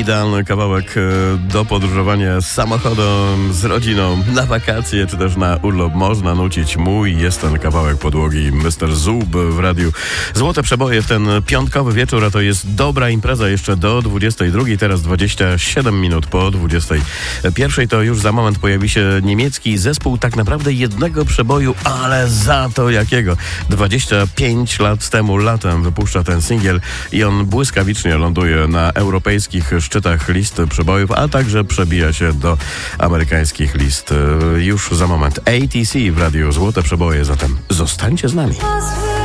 idealny kawałek do podróżowania samochodem, z rodziną, na wakacje, czy też na urlop. Można nucić. Mój jest ten kawałek podłogi. Mr. Zub w radiu. Złote przeboje w ten piątkowy wieczór, a to jest dobra impreza jeszcze do 22. Teraz 27 minut po 21. To już za moment pojawi się niemiecki zespół tak naprawdę jednego przeboju, ale za to jakiego. 25 lat temu latem wypuszcza ten singiel i on błyskawicznie ląduje na europejskich szczytach list przebojów, a także przebija się do amerykańskich list. Już za moment ATC w radiu Złote Przeboje, zatem zostańcie z nami.